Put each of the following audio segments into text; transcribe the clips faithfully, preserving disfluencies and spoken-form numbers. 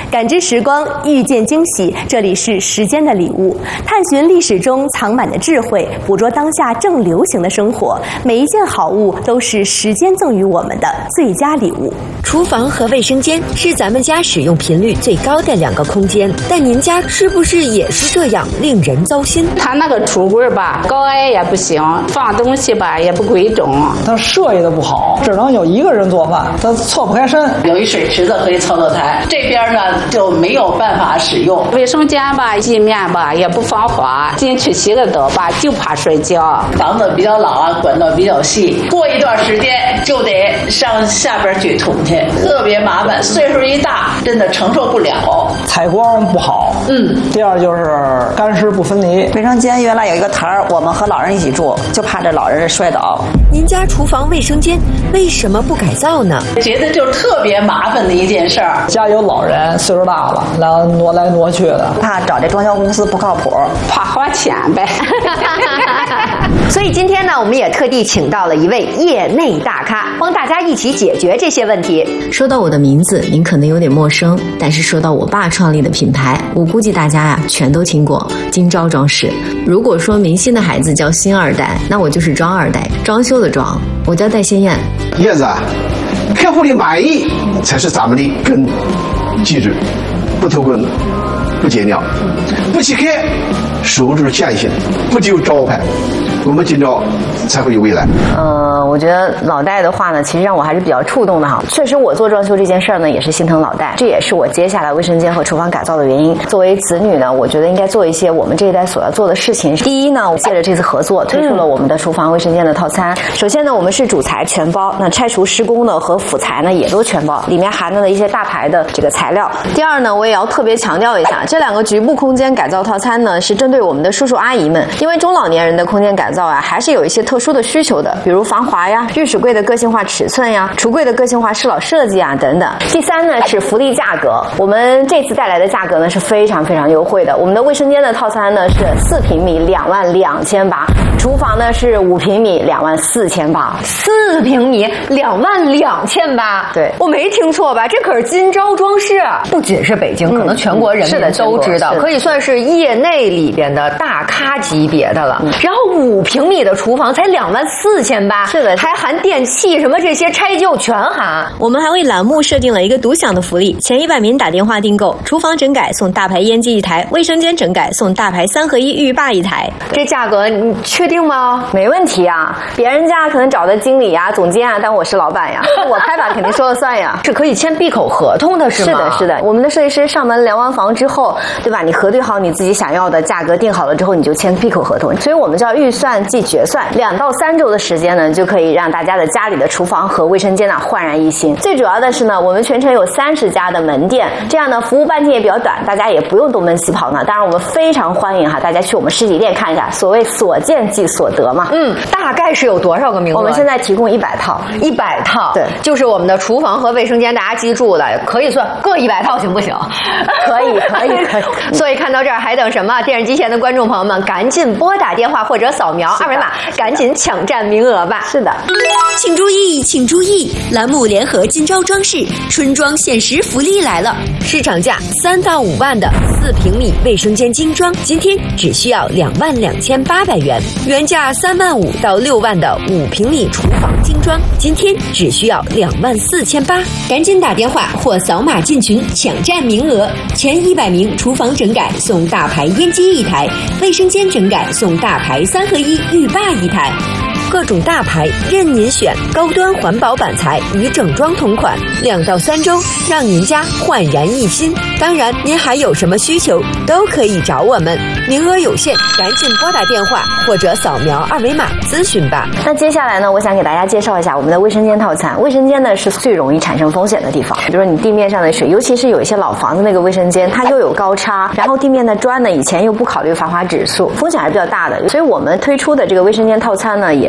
感知时光，遇见惊喜。这里是时间的礼物，探寻历史中藏满的智慧，捕捉当下正流行的生活。每一件好物都是时间赠予我们的最佳礼物。 厨房和卫生间是咱们家使用频率最高的两个空间，但您家是不是也是这样令人糟心？ 它那个橱柜吧，高矮也不行，放东西吧也不规整， 它设计的不好，只能有一个人做饭，它错不开身。 有一水池子和一操作台，这边呢就没有办法使用。 卫生间吧，地面吧也不防滑，进去洗个澡吧就怕摔跤。 房子比较老啊，管道比较细，过一段时间就得上下边去捅去，特别麻烦。岁数一大，真的承受不了。 采光不好， 嗯。 第二就是干湿不分离。 卫生间原来有一个台儿，我们和老人一起住，就怕这老人摔倒。 您家厨房卫生间为什么不改造呢？ 觉得就是特别麻烦的一件事儿。 家有老人，岁数大了，然后挪来挪去的， 怕找这装修公司不靠谱， 怕花钱呗。 所以今天呢，我们也特地请到了一位业内大咖，帮大家一起解决这些问题。 说到我的名字，您可能有点陌生，但是说到我爸创立的品牌，我估计大家呀全都听过金招装饰。如果说明星的孩子叫星二代，那我就是装二代，装修的装。我叫戴先燕。 叶子，客户的满意才是咱们的根，记住，不偷工，不捡尿，不欺客，守住线性，不丢招牌，我们今朝才会有未来。 呃，我觉得老戴的话呢，其实让我还是比较触动的哈。确实，我做装修这件事儿呢，也是心疼老戴，这也是我接下来卫生间和厨房改造的原因。作为子女呢，我觉得应该做一些我们这一代所要做的事情。第一呢，我借着这次合作，推出了我们的厨房卫生间的套餐。首先呢，我们是主材全包，那拆除施工呢和辅材呢也都全包，里面含了一些大牌的这个材料。第二呢，我也要特别强调一下，这两个局部空间改造套餐呢，是针对我们的叔叔阿姨们，因为中老年人的空间改造啊，还是有一些特殊的需求的，比如防滑呀、浴室柜的个性化尺寸呀、橱柜的个性化适老设计啊等等。第三呢是福利价格，我们这次带来的价格呢是非常非常优惠的。我们的卫生间的套餐呢是四平米两万两千八，厨房呢是五平米两万四千八。 四平米两万两千八， 对， 我没听错吧？这可是金招装饰，不仅是北京，嗯、可能全国人民都知道，可以算是业内里边的大咖级别的了。嗯、然后五平米的厨房才两万四千八， 是的， 还含电器什么这些拆旧全含。 我们还为栏目设定了一个独享的福利，前一百名打电话订购，厨房整改送大牌烟机一台，卫生间整改送大牌三合一浴霸一台。 这价格你确定吗？ 没问题啊，别人家可能找的经理呀、总监啊，但我是老板呀，我拍板肯定说了算呀。 是可以签闭口合同的，是吗？ 是的，是的。我们的设计师上门量完房之后，对吧？你核对好你自己想要的价格，定好了之后，你就签闭口合同。所以我们叫预算即决算，两到三周的时间呢，就可以让大家的家里的厨房和卫生间呢焕然一新。最主要的是呢，我们全程有三十家的门店，这样呢服务半径也比较短，大家也不用东奔西跑呢。当然，我们非常欢迎哈大家去我们实体店看一下，所谓所见即所得嘛。 嗯，大概是有多少个名额？ 我们现在提供一百套， 一百套， 对， 就是我们的厨房和卫生间，大家记住了，可以算各一百套，行不行？ 可以，可以，可以。 所以看到这儿还等什么？电视机前的观众朋友们，赶紧拨打电话或者扫描二维码，赶紧抢占名额吧！ 是的， 请注意，请注意，栏目联合金招装饰春装限时福利来了，市场价三到五万的四平米卫生间精装，今天只需要两万两千八百元；原价三万五到六万的五平米厨房精装，今天只需要两万四千八。赶紧打电话或扫码进群抢占名额，前一百名厨房整改送大牌烟机一台，卫生间整改送大牌三合一浴霸一台。各种大牌任您选，高端环保板材与整装同款，两到三周让您家焕然一新。当然，您还有什么需求都可以找我们，名额有限，赶紧拨打电话或者扫描二维码咨询吧。 那接下来呢，我想给大家介绍一下我们的卫生间套餐。卫生间呢是最容易产生风险的地方，比如说你地面上的水，尤其是有一些老房子那个卫生间，它又有高差，然后地面的砖呢以前又不考虑防滑指数，风险还是比较大的。所以我们推出的这个卫生间套餐呢，也是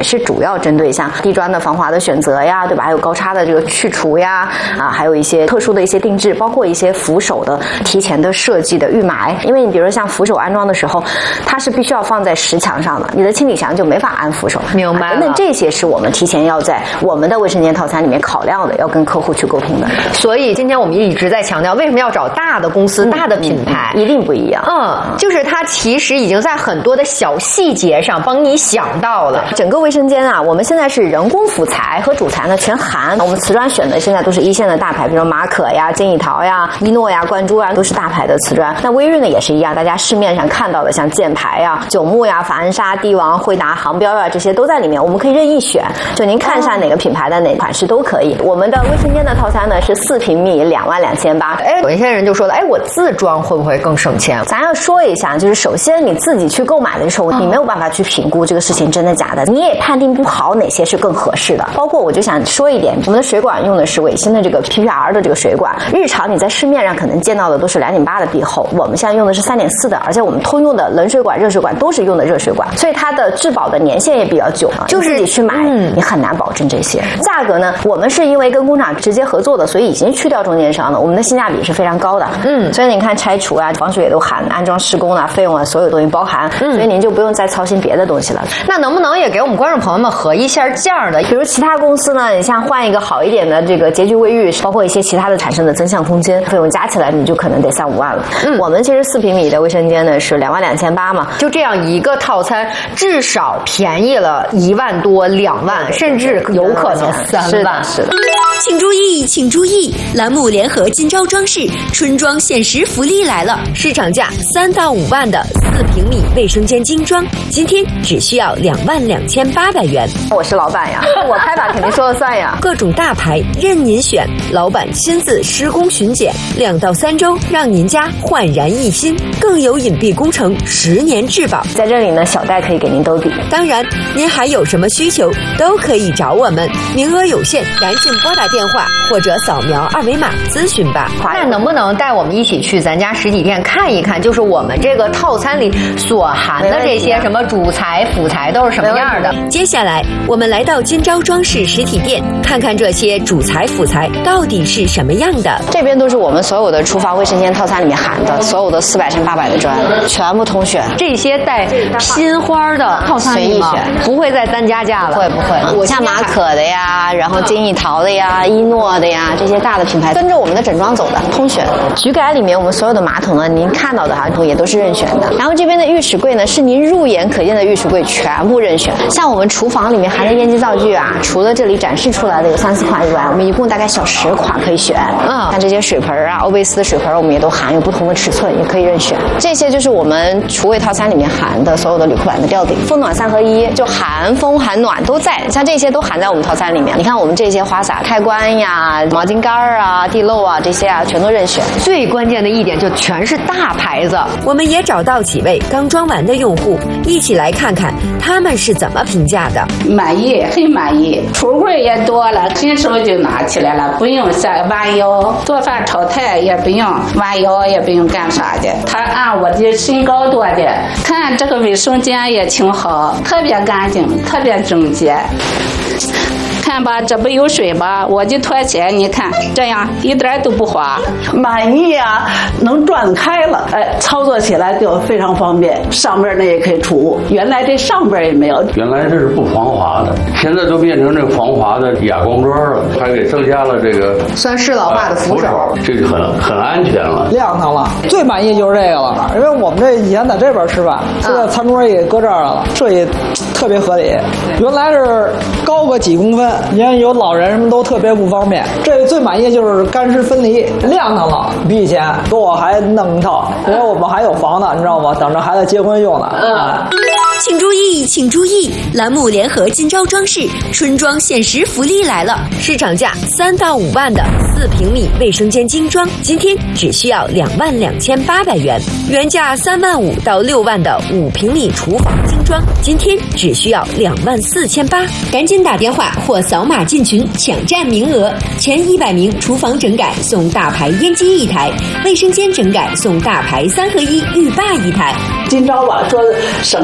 是主要针对像地砖的防滑的选择呀，对吧？还有高差的这个去除呀，啊，还有一些特殊的一些定制，包括一些扶手的提前的设计的预埋。因为你比如说像扶手安装的时候，它是必须要放在实墙上的，你的轻体墙就没法安扶手。 明白了。 那这些是我们提前要在我们的卫生间套餐里面考量的，要跟客户去沟通的。 所以今天我们一直在强调，为什么要找大的公司、嗯、大的品牌、 嗯，一定不一样。 嗯，就是它其实已经在很多的小细节上帮你想到了。 整个卫生间啊，我们现在是人工辅材和主材呢全含。我们瓷砖选的现在都是一线的大牌，比如马可呀、金益陶呀、一诺呀、冠珠啊，都是大牌的瓷砖。那威润呢也是一样，大家市面上看到的像箭牌呀、九牧呀、法恩莎、帝王、惠达、航标呀，这些都在里面，我们可以任意选，就您看上哪个品牌的哪款式都可以。我们的卫生间的套餐呢是四平米两万两千八。 哎，有一些人就说了，哎，我自装会不会更省钱？ 咱要说一下，就是首先你自己去购买的时候，你没有办法去评估这个事情真的假的，你也判定不好哪些是更合适的。包括我就想说一点，我们的水管用的是伟星的这个 P P R 的这个水管，日常你在市面上可能见到的都是两点八的壁厚，我们现在用的是三点四的，而且我们通用的冷水管、热水管都是用的热水管，所以它的质保的年限也比较久，就是自己去买、嗯、你很难保证这些。价格呢，我们是因为跟工厂直接合作的，所以已经去掉中间商了，我们的性价比是非常高的。嗯，所以你看拆除啊、防水也都含，安装施工啊、费用啊，所有东西包含，嗯，所以您就不用再操心别的东西了。 那能不能也给我们观众朋友们核一下价的？ 比如其他公司呢，你像换一个好一点的这个洁具卫浴，包括一些其他的产生的增项空间，费用加起来你就可能得三五万了。嗯，我们其实四平米的卫生间呢是两万两千八嘛， 就这样一个套餐至少便宜了一万多、两万，甚至有可能三万。 是的，是的。 请注意，请注意！栏目联合金招装饰春装限时福利来了，市场价三到五万的四平米卫生间精装，今天只需要两万两千八百元。 我是老板呀，我开吧肯定说了算呀。 各种大牌任您选，老板亲自施工巡检，两到三周让您家焕然一新，更有隐蔽工程十年质保。 在这里呢，小戴可以给您兜底。 当然，您还有什么需求都可以找我们，名额有限，赶紧拨打电话或者扫描二维码咨询吧。 那能不能带我们一起去咱家实体店看一看，就是我们这个套餐里所含的这些什么主材、辅材都是什么样的？ 接下来我们来到金招装饰实体店，看看这些主材、辅材到底是什么样的。 这边都是我们所有的厨房卫生间套餐里面含的，所有的四百乘八百的砖，全部通选。 这些带拼花的套餐里吗？不会再单加价了？ 不会不会，我像马可的呀，然后金益陶的呀、一诺的呀，这些大的品牌跟着我们的整装走的，通选。局改里面我们所有的马桶呢，您看到的哈也都是任选的。然后这边的浴室柜呢，是您肉眼可见的浴室柜，全部任选。像我们厨房里面含的烟机灶具啊，除了这里展示出来的有三四款以外，我们一共大概小十款可以选。嗯，像这些水盆啊，欧贝斯的水盆我们也都含，有不同的尺寸，也可以任选。这些就是我们厨卫套餐里面含的所有的铝库板的吊顶，风暖三合一，就含风含暖都在。像这些都含在我们套餐里面。你看我们这些花洒、开关呀、毛巾杆啊、地漏啊这些啊，全都任选。 最关键的一点就全是大牌子。 我们也找到几位刚装完的用户，一起来看看他们是怎么评价的。 满意，很满意，橱柜也多了，伸手就拿起来了，不用下弯腰，做饭炒菜也不用弯腰，也不用干啥的。他按我的身高多的，看这个卫生间也挺好，特别干净，特别整洁。看吧，这不有水吗？我的拖鞋，你看这样一点都不滑， 满意啊！能转开了，哎，操作起来就非常方便。上边呢也可以储物，原来这上边也没有。 原来这是不防滑的，现在都变成这防滑的哑光砖了，还给增加了这个算适老化的扶手， 啊、这就很很安全了， 亮堂了。最满意就是这个了，因为我们这以前在这边吃饭，现在餐桌也搁这儿了，这也特别合理。原来是高个几公分。你看有老人什么都特别不方便，这最满意就是干湿分离，亮堂了，比以前给我还弄一套，因为我们还有房呢，你知道吗？等着孩子结婚用呢。嗯。 请注意，请注意！栏目联合金招装饰春装限时福利来了，市场价三到五万的四平米卫生间精装，今天只需要两万两千八百元；原价三万五到六万的五平米厨房精装，今天只需要两万四千八。赶紧打电话或扫码进群抢占名额，前一百名厨房整改送大牌烟机一台，卫生间整改送大牌三合一浴霸一台。 今朝吧说省心。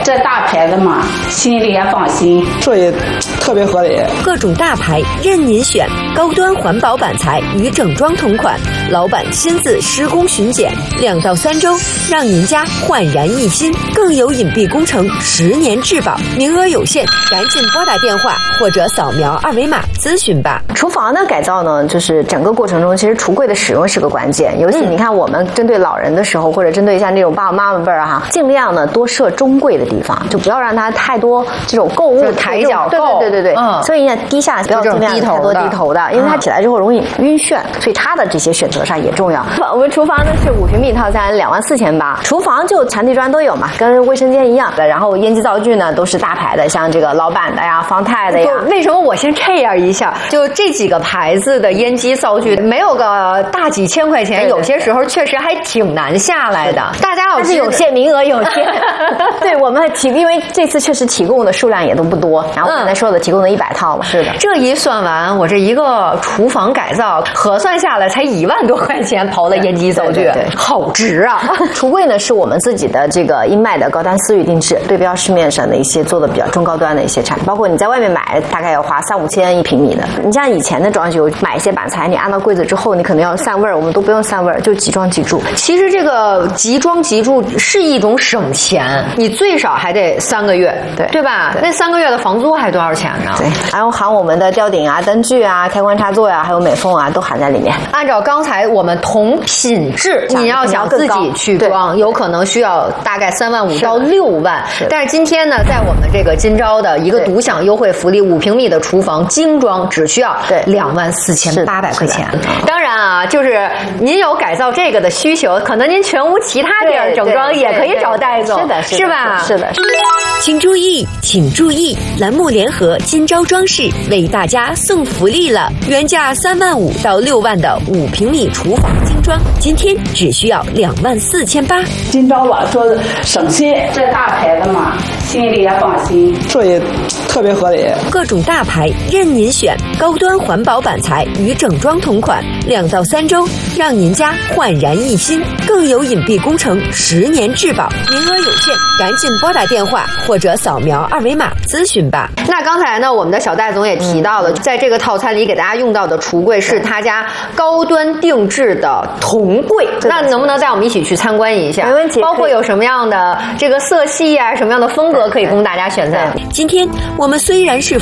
这大牌子嘛，心里也放心。 这也特别合理。 各种大牌任您选，高端环保板材与整装同款，老板亲自施工巡检，两到三周让您家焕然一新，更有隐蔽工程十年质保，名额有限，赶紧拨打电话或者扫描二维码咨询吧。 厨房的改造呢，就是整个过程中，其实橱柜的使用是个关键。尤其你看，我们针对老人的时候，或者针对像这种爸爸妈妈辈儿哈，尽量呢多设中柜的地方，就不要让它太多这种购物抬脚购。 对对对对，嗯。所以呢，低下不要尽量太多低头的，因为它起来之后容易晕眩，所以它的这些选择上也重要。我们厨房呢是五平米套餐，两万四千八，厨房就墙地砖都有嘛，跟卫生间一样的。然后烟机灶具呢都是大牌的，像这个老板的呀、方太的呀。 为什么我先这样一下？就这几个牌子的烟机灶具，没有个大几千块钱，有些时候确实还挺难下来的。大家要是有限，名额有限。对我们提，因为这次确实提供的数量也都不多，然后我刚才说的提供的一百套嘛。 是的，这一算完，我这一个厨房改造核算下来才一万多块钱，刨了烟机灶具，好值啊！ 橱柜呢是我们自己的这个英迈的高端私域定制，对标市面上的一些做的比较中高端的一些产品，包括你在外面买大概要花三五千一平米的。你像以前的装修，买一些板材，你安到柜子之后，你可能要散味儿，我们都不用散味儿，就即装即住。 其实这个即装即住是一种省钱，你最少还得三个月，对对吧？对，那三个月的房租还多少钱呢？ 对，还有含我们的吊顶啊、灯具啊、开关插座呀、啊，还有美缝啊，都含在里面。 按照刚才我们同品质，你要想自己去装，有可能需要大概三万五到六万。但是今天呢，在我们这个今朝的一个独享优惠福利，五平米的厨房精装只需要两万四千八百块钱。当然啊，就是您有改造这个的需求，可能您全屋其他地儿整装也可以找戴总， 是的， 是吧？ 是的。 请注意，请注意，栏目联合今朝装饰为大家送福利了，原价三万五到六万的五平米厨房精装，今天只需要两万四千八。 今朝吧说省心， 这大牌子嘛，心里也放心。 这也特别合理。 各种大牌任您选，高端环保板材与整装同款，两到三周让您家焕然一新，更有隐蔽工程十年质保，名额有限，赶紧拨打电话或者扫描二维码咨询吧。 那刚才呢，我们的小戴总也提到了，嗯、在这个套餐里给大家用到的橱柜是他家高端定制的铜柜，那能不能带我们一起去参观一下？ 没问题。 包括有什么样的这个色系啊，什么样的风格可以供大家选择？ 今天我们虽然是